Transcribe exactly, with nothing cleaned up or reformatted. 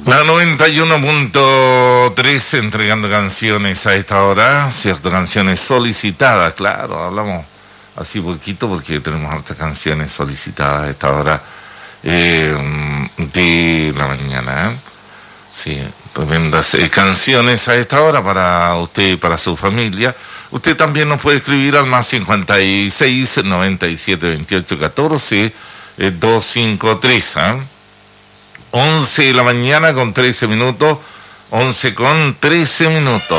La noventa y uno punto tres entregando canciones a esta hora, cierto, canciones solicitadas, claro, hablamos así poquito porque tenemos hartas canciones solicitadas a esta hora eh, de la mañana. Sí, tremendas eh, canciones a esta hora para usted y para su familia. Usted también nos puede escribir al más cincuenta y seis, noventa y siete, veintiocho, catorce, eh, doscientos cincuenta y tres, ¿eh? once de la mañana con trece minutos, once con trece minutos.